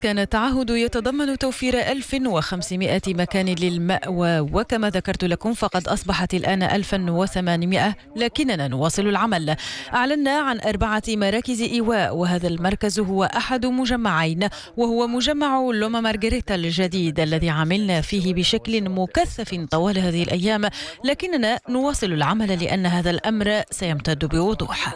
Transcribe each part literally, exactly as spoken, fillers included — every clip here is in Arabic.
كان التعهد يتضمن توفير ألف وخمسمائة مكان للمأوى، وكما ذكرت لكم فقد أصبحت الآن ألف وثمانمائة، لكننا نواصل العمل. أعلنا عن أربعة مراكز إيواء، وهذا المركز هو أحد مجمعين، وهو مجمع لوما مارغريتا الجديد الذي عملنا فيه بشكل مكثف طوال هذه الأيام، لكننا نواصل العمل لأن هذا الأمر سيمتد بوضوح.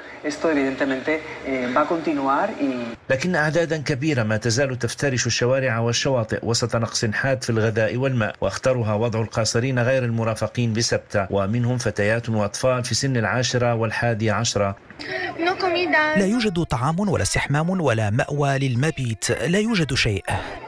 لكن أعدادا كبيرة ما تزال تفترش الشوارع والشواطئ وسط نقص حاد في الغذاء والماء، واختارها وضع القاصرين غير المرافقين بسبتة، ومنهم فتيات وأطفال في سن العاشرة والحادية عشرة. لا يوجد طعام ولا استحمام ولا مأوى للمبيت، لا يوجد شيء.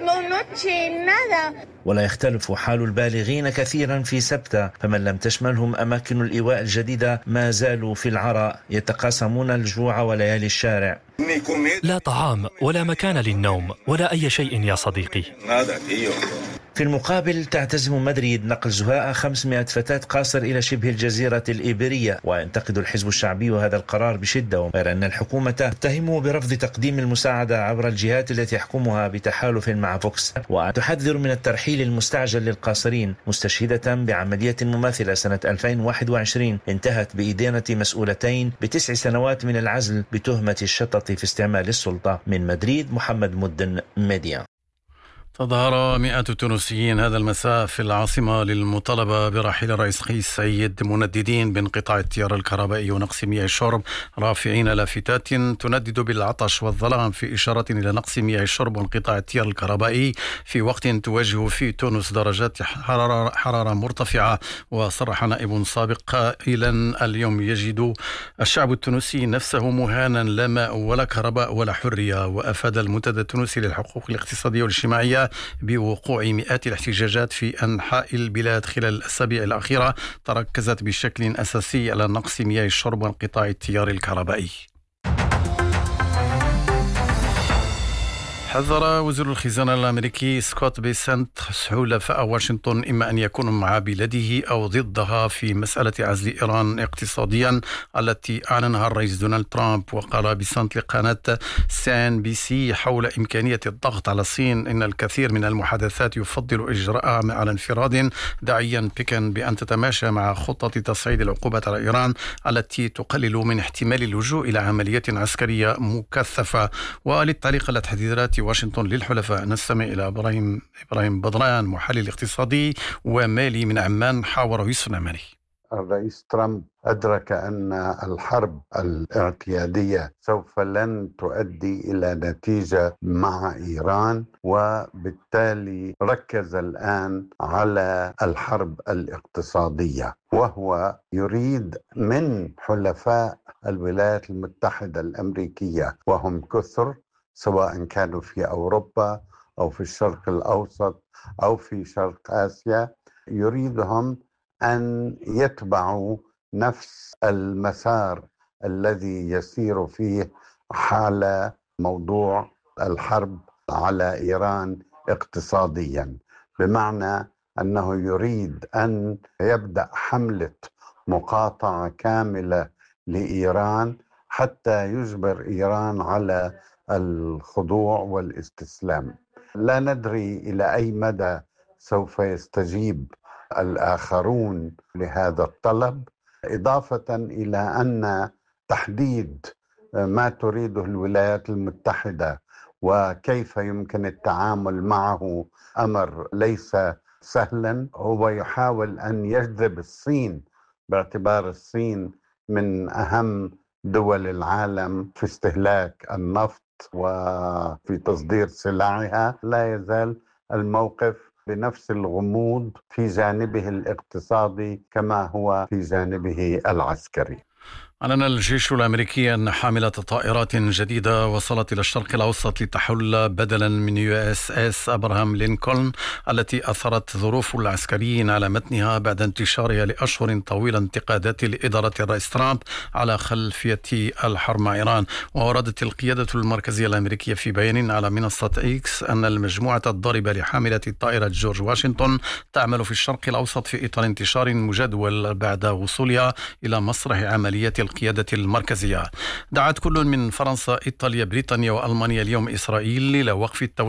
ولا يختلف حال البالغين كثيرا في سبتة، فمن لم تشملهم أماكن الإيواء الجديدة ما زالوا في العراء يتقاسمون الجوع وليالي الشارع. لا طعام ولا مكان للنوم ولا أي شيء يا صديقي. في المقابل تعتزم مدريد نقل زهاء خمسمائة فتاة قاصر إلى شبه الجزيرة الإيبيرية، وينتقد الحزب الشعبي هذا القرار بشدة، غير أن الحكومة تتهمه برفض تقديم المساعدة عبر الجهات التي يحكمها بتحالف مع فوكس، وتحذر من الترحيل المستعجل للقاصرين، مستشهدة بعملية مماثلة سنة ألفين وواحد وعشرين انتهت بإدانة مسؤولتين بتسع سنوات من العزل بتهمة الشطط في استعمال السلطة. من مدريد محمد مدن ميديا. تظاهر مئات التونسيين هذا المساء في العاصمة للمطالبة برحيل الرئيس قيس سعيد، منددين بانقطاع التيار الكهربائي ونقص مياه الشرب، رافعين لافتات تندد بالعطش والظلام في إشارة إلى نقص مياه الشرب وانقطاع التيار الكهربائي في وقت تواجه في تونس درجات حرارة, حرارة مرتفعة. وصرح نائب سابق قائلا اليوم يجد الشعب التونسي نفسه مهانا، لا ماء ولا كهرباء ولا حرية. وأفاد المنتدى التونسي للحقوق الاقتصادية والاجتماعية بوقوع مئات الاحتجاجات في أنحاء البلاد خلال الأسابيع الأخيرة تركزت بشكل أساسي على نقص مياه الشرب وانقطاع التيار الكهربائي. حذر وزير الخزانة الأمريكي سكوت بيسنت حلفاء واشنطن إما أن يكونوا مع بلاده أو ضدها في مسألة عزل إيران اقتصاديا التي أعلنها الرئيس دونالد ترامب. وقال بيسنت لقناة سي إن بي سي حول إمكانية الضغط على الصين إن الكثير من المحادثات يفضل إجراءها على انفراد، داعيا بكين بأن تتماشى مع خطة تصعيد العقوبات على إيران التي تقلل من احتمال اللجوء إلى عمليات عسكرية مكثفة. وللتعليق على تحذيرات واشنطن للحلفاء نستمع إلى إبراهيم إبراهيم بدران محلل اقتصادي ومالي من عمان، حاوره يوسف نعماني. الرئيس ترامب أدرك أن الحرب الاعتيادية سوف لن تؤدي إلى نتيجة مع إيران، وبالتالي ركز الآن على الحرب الاقتصادية، وهو يريد من حلفاء الولايات المتحدة الأمريكية وهم كثر، سواء كانوا في أوروبا أو في الشرق الأوسط أو في شرق آسيا، يريدهم أن يتبعوا نفس المسار الذي يسير فيه حال موضوع الحرب على إيران اقتصاديا، بمعنى أنه يريد أن يبدأ حملة مقاطعة كاملة لإيران حتى يجبر إيران على الخضوع والاستسلام. لا ندري إلى أي مدى سوف يستجيب الآخرون لهذا الطلب، إضافة إلى أن تحديد ما تريده الولايات المتحدة وكيف يمكن التعامل معه أمر ليس سهلا. هو يحاول أن يجذب الصين، باعتبار الصين من أهم دول العالم في استهلاك النفط وفي تصدير سلعها. لا يزال الموقف بنفس الغموض في جانبه الاقتصادي كما هو في جانبه العسكري. أعلن الجيش الأمريكي أن حاملة طائرات جديدة وصلت إلى الشرق الأوسط لتحل بدلا من يو إس إس أبراهام لينكولن التي أثرت ظروف العسكريين على متنها بعد انتشارها لأشهر طويلة انتقادات لإدارة الرئيس ترامب على خلفية الحرب مع إيران. وأوردت القيادة المركزية الأمريكية في بيان على منصة إكس أن المجموعة الضاربة لحاملة طائرة جورج واشنطن تعمل في الشرق الأوسط في إطار انتشار مجدول بعد وصولها إلى مسرح عمليات القيادة المركزية. دعت كل من فرنسا، إيطاليا، بريطانيا وألمانيا اليوم إسرائيل إلى وقف التوسع